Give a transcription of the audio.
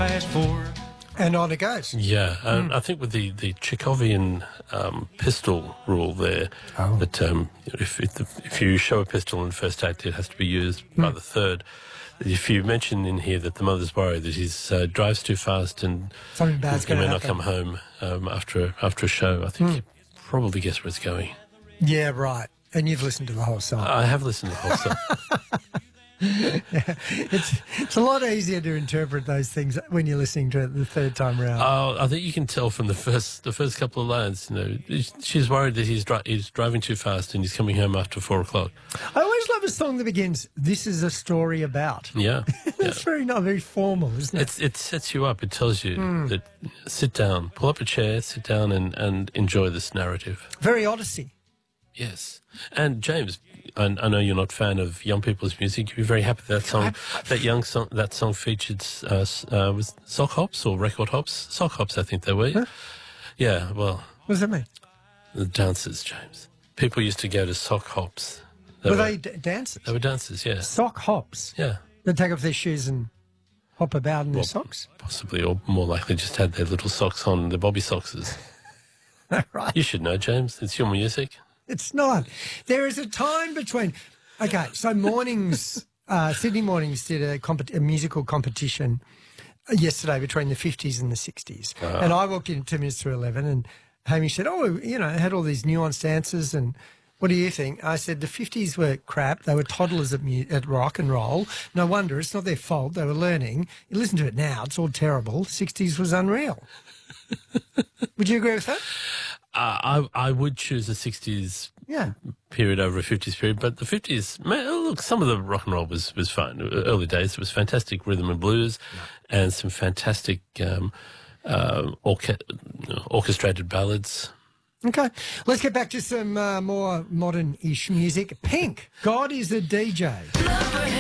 past 4. And on it goes. Yeah, I think with the Chekhovian pistol rule there, that if you show a pistol in the first act, it has to be used by the third. If you mention in here that the mother's worried that he drives too fast and Something bad's he going may to not happen. come home after a show, I think you probably guess where it's going. Yeah, right. And you've listened to the whole song. I have listened to the whole song. It's a lot easier to interpret those things when you're listening to it the third time round. I think you can tell from the first couple of lines. You know, she's worried that he's driving too fast and he's coming home after 4 o'clock. I always love a song that begins, "This is a story about." Yeah, It's very formal, isn't it? it sets you up. It tells you that sit down, pull up a chair, sit down, and enjoy this narrative. Very Odyssey. Yes, and James, I know you're not a fan of young people's music. You'd be very happy that that song featured was sock hops or record hops. Sock hops, I think they were. Huh? Yeah, well, What does that mean? the dancers, James. People used to go to sock hops. Were they dancers? They were dancers, yeah. Sock hops. Yeah, They take off their shoes and hop about in their socks. possibly, or more likely just had their little socks on, their bobby sockses. Right. You should know, James. It's your music. It's not. There is a time between. Okay, so mornings, Sydney Mornings did a musical competition yesterday between the 50s and the 60s. And I walked in 2 minutes to 11 and Hamish said, it had all these nuanced answers and what do you think? I said the 50s were crap. They were toddlers at rock and roll. No wonder. It's not their fault. They were learning. You listen to it now. It's all terrible. 60s was unreal. Would you agree with that? I would choose a 60s period over a 50s period, but the 50s, man, look, some of the rock and roll was fine. Early days, it was fantastic rhythm and blues and some fantastic orchestrated ballads. Okay, let's get back to some more modern-ish music. Pink, God is a DJ.